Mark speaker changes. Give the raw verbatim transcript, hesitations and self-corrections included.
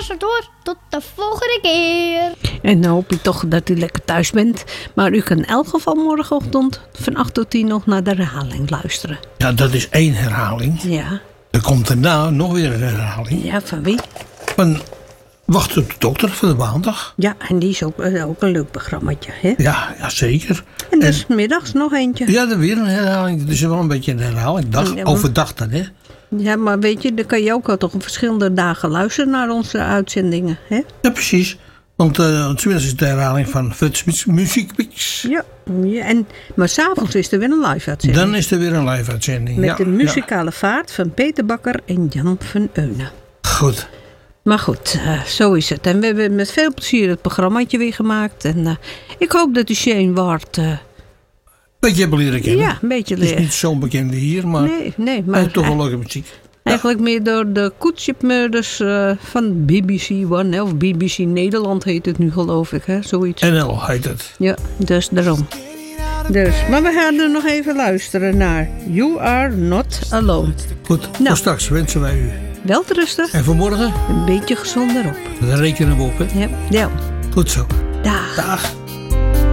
Speaker 1: tussendoor. Tot de volgende keer.
Speaker 2: En dan hoop ik toch dat u lekker thuis bent. Maar u kan in elk geval morgenochtend van acht tot tien nog naar de herhaling luisteren.
Speaker 3: Ja, dat is één herhaling.
Speaker 2: Ja.
Speaker 3: Er komt daarna nog weer een herhaling.
Speaker 2: Ja, van wie?
Speaker 3: Van Wacht op de dokter van de maandag.
Speaker 2: Ja, en die is ook, uh, ook een leuk programmaatje, hè?
Speaker 3: Ja, ja zeker.
Speaker 2: En dus en, middags nog eentje.
Speaker 3: Ja, dan weer een herhaling. Het is wel een beetje een herhaling. Dag, ja, maar, overdag dan, hè?
Speaker 2: Ja, maar weet je, dan kan je ook al toch op verschillende dagen luisteren naar onze uitzendingen, hè?
Speaker 3: Ja, precies. Want uh, smiddags is de herhaling van Futs Muziekmix.
Speaker 2: Ja, ja en, maar s'avonds is er weer een live uitzending.
Speaker 3: Dan is er weer een live uitzending.
Speaker 2: Met
Speaker 3: ja,
Speaker 2: de muzikale
Speaker 3: ja.
Speaker 2: vaart van Peter Bakker en Jan van Eunen.
Speaker 3: Goed.
Speaker 2: Maar goed, uh, zo is het. En we hebben met veel plezier het programmaatje weer gemaakt. En uh, ik hoop dat u Shane Ward... Uh,
Speaker 3: beetje hebben leren kennen.
Speaker 2: Ja, een beetje leren.
Speaker 3: Het is niet zo'n bekende hier, maar,
Speaker 2: nee, nee, maar
Speaker 3: hij heeft toch wel leuke muziek.
Speaker 2: Eigenlijk ja. meer door de Cootship Murders uh, van B B C One, hè, of B B C Nederland heet het nu geloof ik, hè, zoiets.
Speaker 3: N L heet het.
Speaker 2: Ja, dus daarom. Dus, maar we gaan er nog even luisteren naar You Are Not Alone.
Speaker 3: Goed, nou. Voor straks wensen wij u
Speaker 2: welterusten.
Speaker 3: En vanmorgen?
Speaker 2: Een beetje gezonder op.
Speaker 3: Daar rekenen we op, hè?
Speaker 2: Ja, ja.
Speaker 3: Goed zo.
Speaker 2: Dag.
Speaker 3: Dag.